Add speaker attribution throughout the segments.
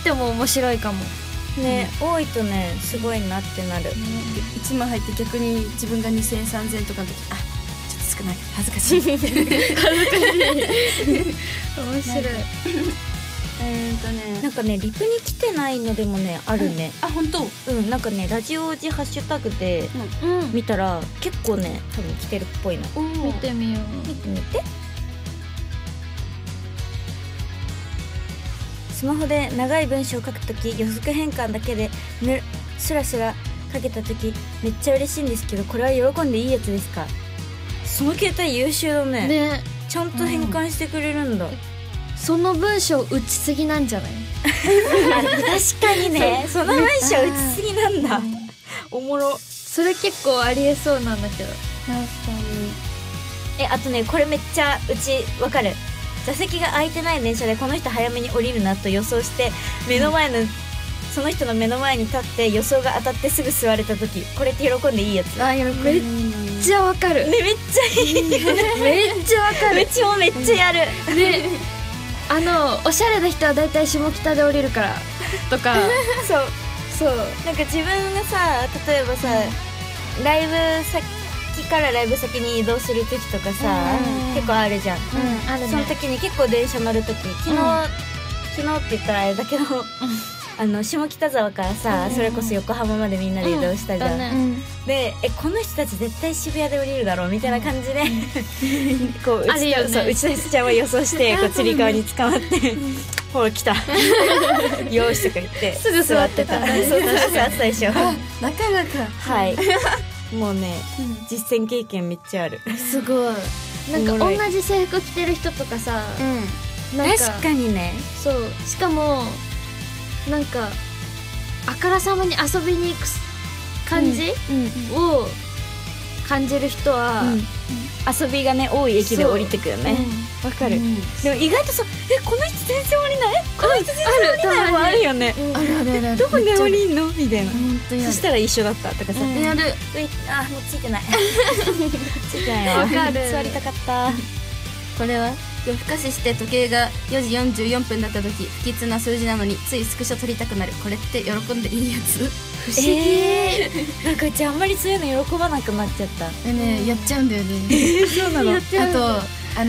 Speaker 1: ても面白いかも
Speaker 2: ね、多いとねすごいなってなる。
Speaker 3: 1万入って逆に自分が2000、3000とかの時、あ、ちょっと少ない恥ずかしい
Speaker 1: 面白い。
Speaker 2: なんかねリプに来てないのでもねあるね。
Speaker 3: あ、本当？
Speaker 2: なんかねラジオジハッシュタグで
Speaker 1: うん
Speaker 2: 見たら結構ね多分来てるっぽいの。
Speaker 1: 見てみよう。
Speaker 2: 見てみて。スマホで長い文章を書くとき、予測変換だけでスラスラ書けたときめっちゃ嬉しいんですけど、これは喜んでいいやつですか？その携帯優秀だね。
Speaker 1: ね、
Speaker 2: ちゃんと変換してくれるんだ。
Speaker 1: その文章打ちすぎなんじゃない？
Speaker 2: 確かにね、その文章打ちすぎなんだ。おもろ。
Speaker 1: それ結構ありえそうなんだけど。
Speaker 3: 確かに。
Speaker 2: あとね、これめっちゃうちわかる。座席が空いてない電車でこの人早めに降りるなと予想して目の前の、その人の目の前に立って予想が当たってすぐ座れた時、これって喜んでいいやつ。
Speaker 1: あ、めっちゃわかる。
Speaker 2: ね、めっちゃいい。
Speaker 1: めっちゃわかる。
Speaker 2: うちもめっちゃやる。
Speaker 1: ね、おしゃれな人はだいたい下北で降りるからとかそう
Speaker 2: なんか自分がさ、例えばさ、ライブ先からライブ先に移動する時とかさ、結構あるじゃん。
Speaker 1: あるね。
Speaker 2: その時に結構電車乗る時、昨日って言ったらあれだけど、下北沢からさ、それこそ横浜までみんなで移動したじゃん。で、この人たち絶対渋谷で降りるだろうみたいな感じで、こううちの人ちゃんは予想してこうつり革に捕まってほら来たよーしとか言って
Speaker 1: すぐ座ってた。
Speaker 2: そう座ってたでしょ。
Speaker 3: なかなか。
Speaker 2: はい。もうね、実践経験めっちゃある。
Speaker 1: すごい。なんか同じ制服着てる人とかさ、なんか
Speaker 2: 確かにね。
Speaker 1: そう、しかもなんかあからさまに遊びに行く感じを感じる人は、
Speaker 2: 遊びがね多い駅で降りてくよね。わかる。でも意外とさ、この人全然降りない、この人全然降りないもあるよね。
Speaker 3: あるあるある。
Speaker 2: どこで降りんのみたいな。
Speaker 3: 本当に
Speaker 2: そしたら一緒だったとかさ、
Speaker 3: やる。
Speaker 2: あ、もうついてない。ついてないわ。
Speaker 1: わかる。
Speaker 2: 座りたかった。
Speaker 3: これは夜更かしして時計が4時44分だった時、不吉な数字なのについスクショ撮りたくなる。これって喜んでいいやつ？
Speaker 2: 不思議。なんかうちあんまりそういうの喜ばなくなっちゃった。
Speaker 3: やっちゃうんだよね。
Speaker 2: そうなの。
Speaker 3: あと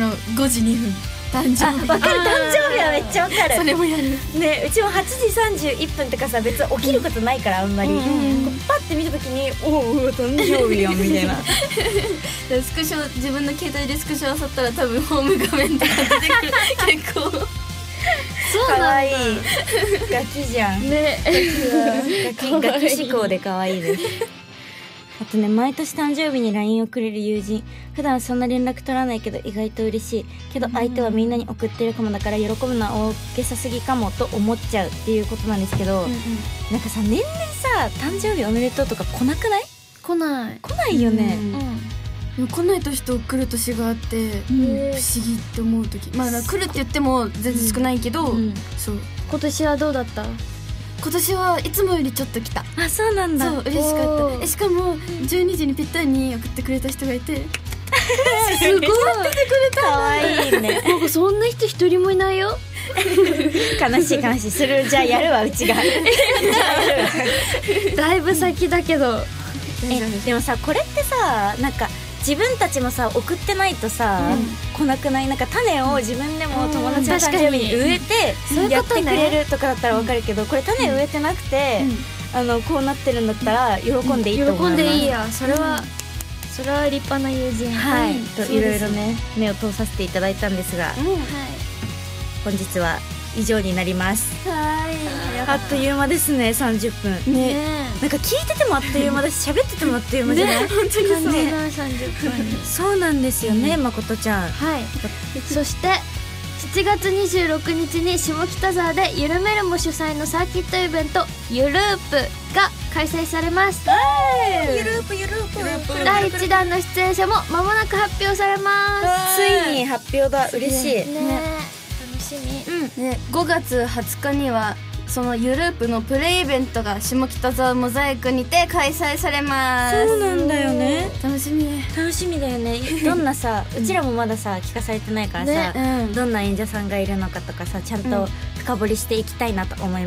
Speaker 3: 5時2分誕生日。
Speaker 2: わかる。誕生日はめっちゃわかる。
Speaker 3: それもやる
Speaker 2: ね。うちも8時31分とかさ、別に起きることないからあんまり、こうパッて見た時におお誕生日やんみたいな。
Speaker 3: スクショ、自分の携帯でスクショ漁ったら多分ホーム画面とか出てくる。結構
Speaker 2: かわいい。ガキじゃん
Speaker 1: ね。
Speaker 2: ガキ思考でかわいいです。あとね、毎年誕生日に LINE をくれる友人、普段そんな連絡取らないけど意外と嬉しいけど、相手はみんなに送ってるかもだから喜ぶのは大げさすぎかもと思っちゃうっていうことなんですけど、なんかさ、年々さ、誕生日おめでとうとか来なくない？
Speaker 1: 来
Speaker 2: ないよね。
Speaker 3: 来ない年と来る年があって、不思議って思う時、まあ来るって言っても全然少ないけど、そう。
Speaker 1: 今年はどうだった？
Speaker 3: 今年はいつもよりちょっと来た。
Speaker 2: あ、そうなんだ。
Speaker 3: そう、嬉しかった。しかも12時にぴったりに送ってくれた人がいて、
Speaker 1: すごい。
Speaker 2: かわいいね。
Speaker 1: なんかそんな人一人もいないよ。
Speaker 2: 悲しい。する。じゃあやるわ、うちが。
Speaker 1: だいぶ先だけど。
Speaker 2: でもさ、これってさ、なんか自分たちもさ送ってないとさ、来なくない？なんか種を自分でも友達の誕生日に植えてやってくれるとかだったらわかるけど、これ種植えてなくて、こうなってるんだったら喜んでいいと思います。
Speaker 1: 喜んでいいや。それは立派な友人。
Speaker 2: はい。といろいろね、目を通させていただいたんですが、本日は以上になります。あっという間ですね。30分ね。なんか聞いててもあっという間だし、喋っててもあっという間じゃない？
Speaker 1: 本当にそう。30分。
Speaker 2: そうなんですよね、まことちゃん。
Speaker 1: はい。そして7月26日に下北沢でゆるめるも主催のサーキットイベントゆるーぷが開催されます。
Speaker 2: ゆるーぷ
Speaker 1: 第1弾の出演者も間もなく発表されます。
Speaker 2: ついに発表だ。嬉しい
Speaker 1: ね。楽しみ。
Speaker 3: 5月20日にはそのゆるーぷのプレイイベントが下北沢モザイクにて開催されます。
Speaker 2: そうなんだよね。
Speaker 3: 楽しみ
Speaker 2: だよね。どんなさ、うちらもまださ聞かされてないからさ、どんな演者さんがいるのかとかさ、ちゃんと深掘りしていきたいなと思います。